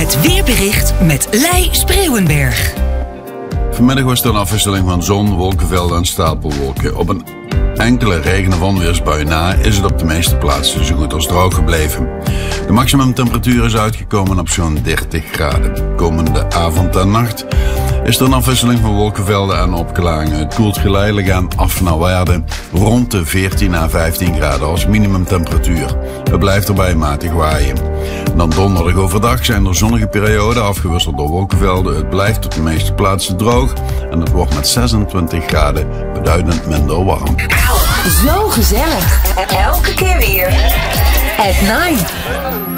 Het weerbericht met Lei Spreeuwenberg. Vanmiddag was er een afwisseling van zon, wolkenvelden en stapelwolken. Op een enkele regen- of onweersbui na is het op de meeste plaatsen zo goed als droog gebleven. De maximumtemperatuur is uitgekomen op zo'n 30 graden. Komende avond en nacht is er een afwisseling van wolkenvelden en opklaringen. Het koelt geleidelijk aan af naar waarde rond de 14 à 15 graden als minimumtemperatuur. Het blijft erbij matig waaien. Dan donderdag overdag zijn er zonnige perioden afgewisseld door wolkenvelden. Het blijft op de meeste plaatsen droog en het wordt met 26 graden beduidend minder warm. Zo gezellig. Elke keer weer. At Night.